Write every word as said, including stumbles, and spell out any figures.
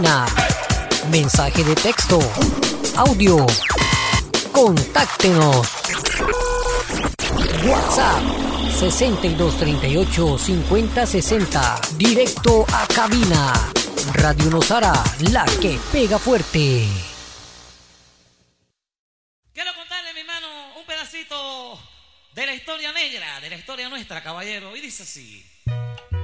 Mensaje de texto, audio, contáctenos. WhatsApp sesenta y dos treinta y ocho cincuenta sesenta. Directo a cabina. Radio Nosara, la que pega fuerte. Quiero contarle, mi hermano, un pedacito de la historia negra, de la historia nuestra, caballero. Y dice así.